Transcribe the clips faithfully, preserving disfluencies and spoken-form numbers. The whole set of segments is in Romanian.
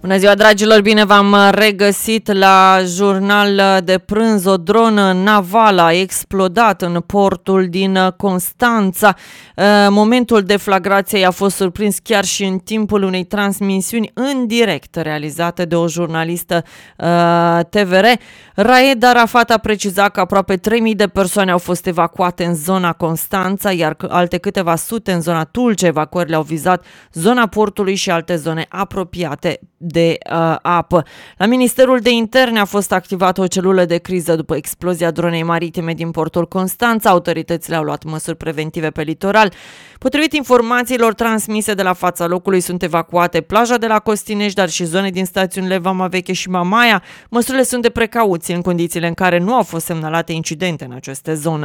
Bună ziua, dragilor, bine v-am regăsit la jurnal de prânz. O dronă navală a explodat în portul din Constanța. Momentul deflagrației a fost surprins chiar și în timpul unei transmisiuni în direct realizate de o jurnalistă T V R. Raed Arafat a precizat că aproape trei mii de persoane au fost evacuate în zona Constanța, iar alte câteva sute în zona Tulcea. Evacuările au vizat zona portului și alte zone apropiate de uh, apă. La Ministerul de Interne a fost activată o celulă de criză după explozia dronei maritime din portul Constanța. Autoritățile au luat măsuri preventive pe litoral. Potrivit informațiilor transmise de la fața locului, sunt evacuate plaja de la Costinești, dar și zone din stațiunile Vama Veche și Mamaia. Măsurile sunt de precauție în condițiile în care nu au fost semnalate incidente în aceste zone.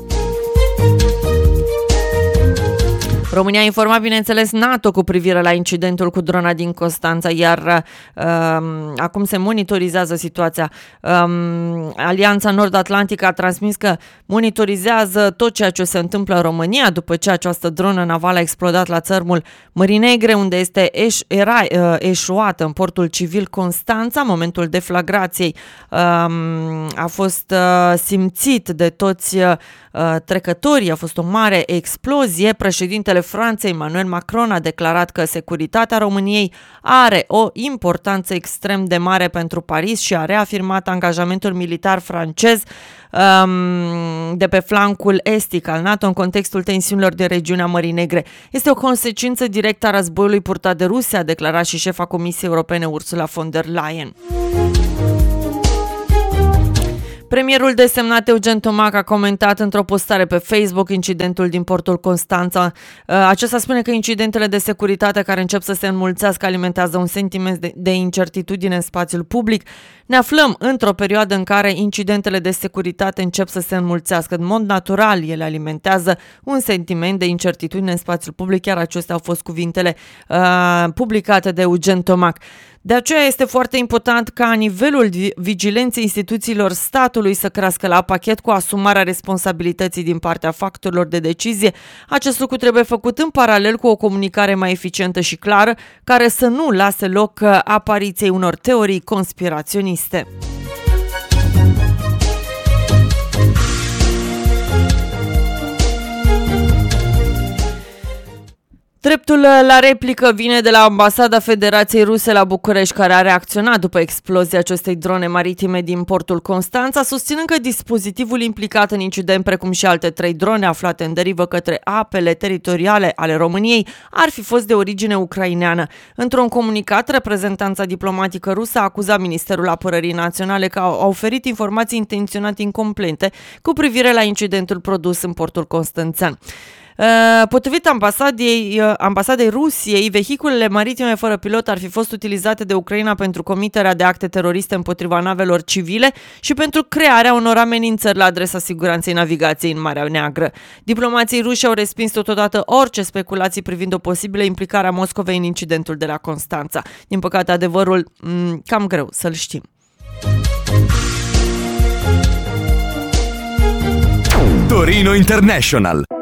România a informat, bineînțeles, NATO cu privire la incidentul cu drona din Constanța, iar uh, acum se monitorizează situația. Um, Alianța Nord-Atlantică a transmis că monitorizează tot ceea ce se întâmplă în România după ce această dronă navală a explodat la țărmul Mării Negre, unde este eș- era uh, eșuată în portul civil Constanța. Momentul deflagrației um, a fost uh, simțit de toți uh, trecătorii. A fost o mare explozie. Președintele Franței, Emmanuel Macron, a declarat că securitatea României are o importanță extrem de mare pentru Paris și a reafirmat angajamentul militar francez um, de pe flancul estic al NATO în contextul tensiunilor de regiunea Mării Negre. Este o consecință directă a războiului purtat de Rusia, a declarat și șefa Comisiei Europene Ursula von der Leyen. Premierul desemnat Eugen Tomac a comentat într-o postare pe Facebook incidentul din portul Constanța. Acesta spune că incidentele de securitate care încep să se înmulțească alimentează un sentiment de, de incertitudine în spațiul public. Ne aflăm într-o perioadă în care incidentele de securitate încep să se înmulțească. În mod natural, ele alimentează un sentiment de incertitudine în spațiul public. Chiar acestea au fost cuvintele uh, publicate de Eugen Tomac. De aceea este foarte important ca nivelul vigilenței instituțiilor statului să crească la pachet cu asumarea responsabilității din partea factorilor de decizie. Acest lucru trebuie făcut în paralel cu o comunicare mai eficientă și clară, care să nu lase loc apariției unor teorii conspiraționiste. Dreptul la replică vine de la Ambasada Federației Ruse la București, care a reacționat după explozia acestei drone maritime din portul Constanța, susținând că dispozitivul implicat în incident, precum și alte trei drone aflate în derivă către apele teritoriale ale României, ar fi fost de origine ucraineană. Într-un comunicat, reprezentanța diplomatică rusă a acuzat Ministerul Apărării Naționale că a oferit informații intenționat incomplete cu privire la incidentul produs în portul constanțean. Uh, potrivit ambasadei, uh, ambasadei Rusiei, vehiculele maritime fără pilot ar fi fost utilizate de Ucraina pentru comiterea de acte teroriste împotriva navelor civile și pentru crearea unor amenințări la adresa siguranței navigației în Marea Neagră. Diplomații ruși au respins totodată orice speculații privind o posibilă implicare a Moscovei în incidentul de la Constanța. Din păcate, adevărul m- cam greu să-l știm. Torino International.